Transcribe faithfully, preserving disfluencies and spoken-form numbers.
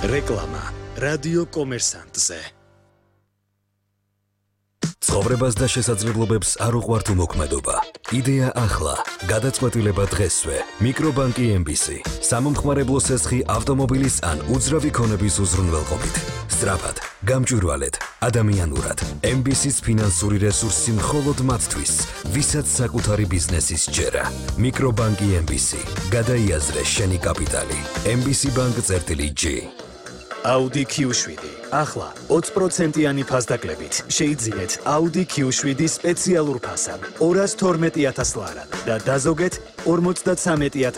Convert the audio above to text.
რეკლამა რადიო კომერსანტზე. ცხოვრებას და შესაძლებლობებს არ უყვართ უმოქმედობა. იდეა ახლა, გადაწყვეტილება დღესვე. მიკრობანკი ემ ბი სი. სამომხმარებლო სესხი ავტომობილის ან უძრავი ქონების უზრუნველყოფით. სწრაფად, გამჭვირვალედ, ადამიანურად. ემ ბი სის ფინანსური რესურსი მხოლოდ მათთვის, ვისაც საკუთარი ბიზნესის ჯერა. მიკრობანკი ემ ბი სი. გადაიაზრე შენი კაპიტალი. ემ ბი სი ბანკ წერტილი ჯი. Audi კიუ შვიდი. ახლა ოცი პროცენტიანი ფასდაკლებით შეიძინეთ Audi კიუ შვიდი სპეციალურ ფასად ორას თორმეტი ათას ლარად და დაზოგეთ ორმოცდათსამეტი ათასი